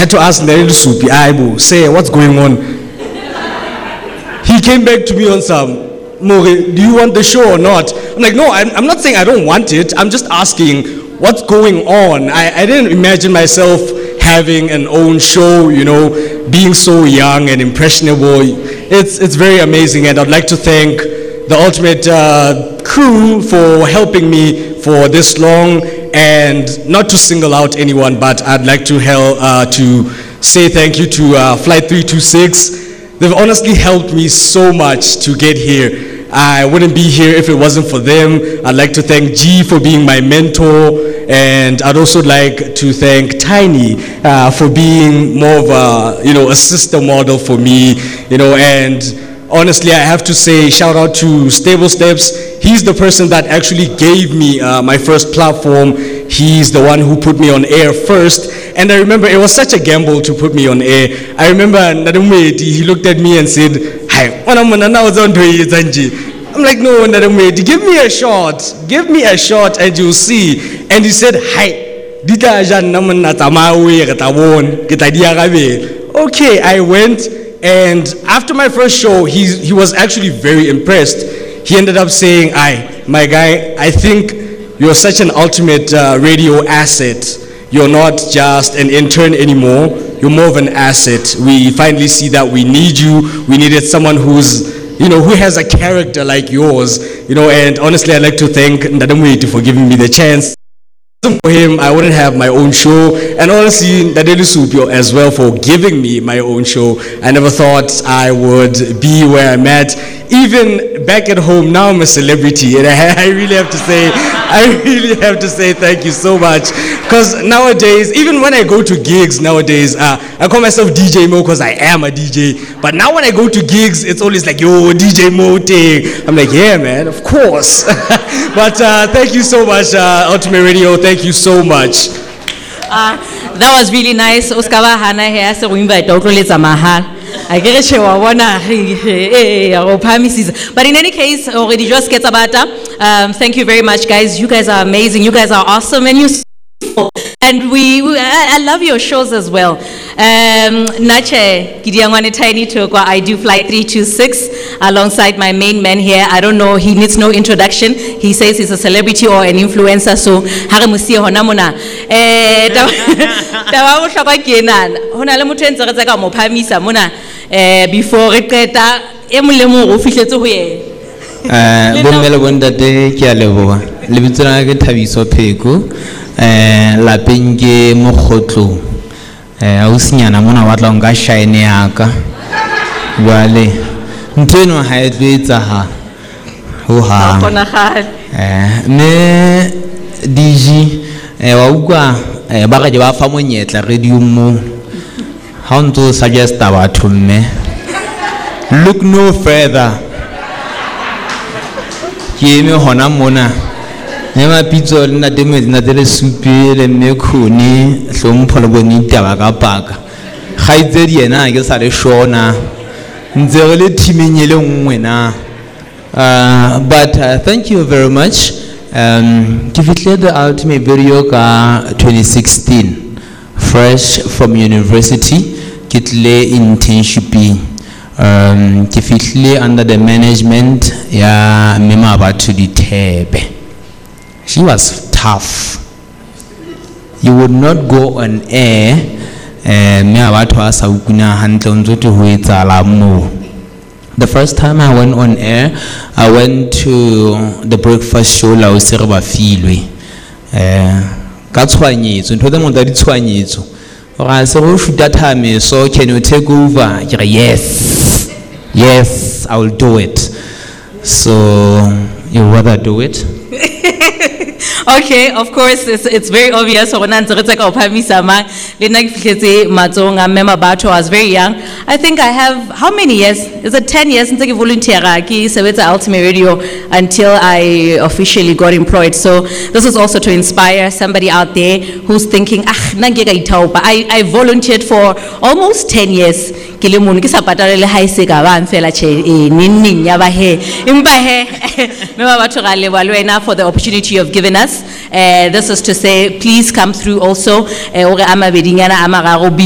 had to ask Nari Lusupi, Aibo, say, what's going on? He came back to me on some, More, do you want the show or not? I'm like, no, I'm not saying I don't want it. I'm just asking, what's going on? I didn't imagine myself having an own show, being so young and impressionable. It's very amazing, and I'd like to thank the Ultimate crew for helping me for this long, and not to single out anyone, but I'd like to say thank you to Flight 326. They've honestly helped me so much to get here. I wouldn't be here if it wasn't for them. I'd like to thank G for being my mentor, and I'd also like to thank Tiny for being more of a sister model for me, and honestly, I have to say shout out to Stable Steps. He's the person that actually gave me my first platform. He's the one who put me on air first, and I remember it was such a gamble to put me on air. I remember Nadamweti, he looked at me and said, "Hi, I'm like, no, Nadamweti, give me a shot and you'll see." And he said, "Hi, okay." I went, and after my first show, he was actually very impressed. He ended up saying, my guy, I think you're such an ultimate radio asset. You're not just an intern anymore. You're more of an asset. We finally see that we need you. We needed someone who has a character like yours. And honestly, I'd like to thank Ndadamweti for giving me the chance. For him, I wouldn't have my own show, and honestly, Ndadeli Supio as well for giving me my own show. I never thought I would be where I'm at. Even back at home, now I'm a celebrity, and I really have to say thank you so much. Because nowadays, even when I go to gigs nowadays, I call myself DJ Mo because I am a DJ. But now when I go to gigs, it's always like, yo, DJ Mo thing. I'm like, yeah, man, of course. But thank you so much, Ultimate Radio. Thank you so much. That was really nice. Oskaba Hana here, so we invite Dr. Mahal. But in any case, already just get about thank you very much, guys. You guys are amazing. You guys are awesome, and and I love your shows as well. Nache Gideongwane Tiny Tokwa, I do Flight 326 alongside my main man here. I don't know, he needs no introduction. He says he's a celebrity or an influencer, so haramusi hona mona. Tawa bohlokwa ke nana. Hona le motho ntse re tsaka mo phamisa mona before re qeta e mo le mo go fihletse ho yena. Bommele bontate ke a leboha. Lebitso la ke Thabiso Pheko. Lapeng ke Mokgotlo. Ausinyana mona wa tla nka shine yaka. Jwale nteno ha e tletsa ha. Ho ha. Bona ga. Me DJ wa ukwa ba ga ba fa monyetla radio mo. Ha ntso suggest batho mme. Look no further. Ke me hona mona. Nema pizzo na demo na tele supi le mekhoni hlompho le boni taba ka paka ga itse di ena ke sa le shona ntse re le teaming le nngwe na but thank you very much ke fihle the Ultimate Video ka 2016 fresh from university ke tle internship ke fihle under the management ya Mema Batho Dithebe. She was tough. You would not go on air. The first time I went on air, I went to the breakfast show la Osirba Filwe. Katswanyetso, ntho tse monta di tshwanyetso. Ora se go shoot that time, so can you take over? Yes, I will do it. So you rather do it? Okay, of course, it's very obvious. Mema Batho, I was very young. I think I have, how many years? Is it 10 years since I volunteered at Ultimate Radio until I officially got employed. So this is also to inspire somebody out there who's thinking, I volunteered for almost 10 years. Mema Batho for the opportunity you've given us. This is to say, please come through also.